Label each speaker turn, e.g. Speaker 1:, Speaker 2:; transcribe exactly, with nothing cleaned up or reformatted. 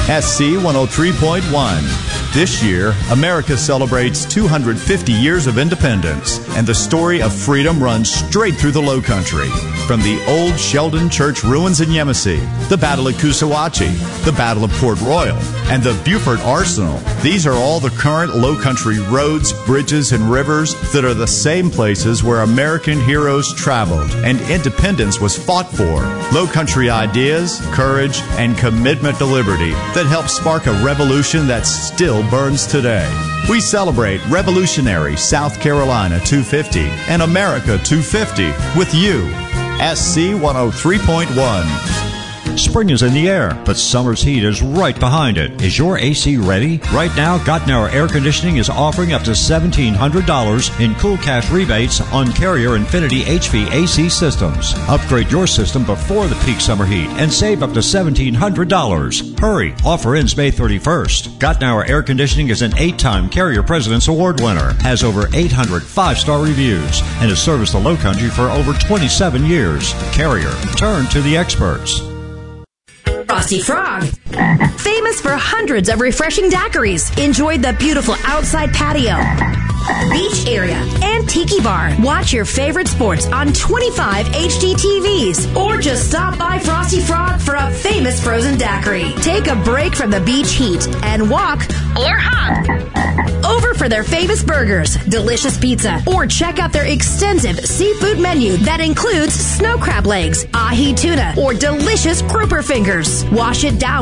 Speaker 1: S C one oh three point one. This year, America celebrates two hundred fifty years of independence, and the story of freedom runs straight through the Lowcountry. From the old Sheldon Church ruins in Yemassee, the Battle of Coosawhatchie, the Battle of Port Royal, and the Beaufort Arsenal. These are all the current Lowcountry roads, bridges, and rivers that are the same places where American heroes traveled and independence was fought for. Lowcountry ideas, courage, and commitment to liberty that help spark a revolution that still burns today. We celebrate Revolutionary South Carolina two fifty and America two fifty with you. S C one oh three point one.
Speaker 2: Spring is in the air, but summer's heat is right behind it. Is your A C ready? Right now, Gottenauer Air Conditioning is offering up to seventeen hundred dollars in cool cash rebates on Carrier Infinity H V A C systems. Upgrade your system before the peak summer heat and save up to seventeen hundred dollars. Hurry! Offer ends May thirty-first. Gottenauer Air Conditioning is an eight-time Carrier President's Award winner, has over eight hundred five-star reviews, and has serviced the Lowcountry for over twenty-seven years. Carrier, turn to the experts.
Speaker 3: Frosty Frog. Famous for hundreds of refreshing daiquiris. Enjoy the beautiful outside patio, beach area, and tiki bar. Watch your favorite sports on twenty-five H D T Vs. Or just stop by Frosty Frog for a famous frozen daiquiri. Take a break from the beach heat and walk or hop over for their famous burgers, delicious pizza, or check out their extensive seafood menu that includes snow crab legs, ahi tuna, or delicious grouper fingers. Wash it down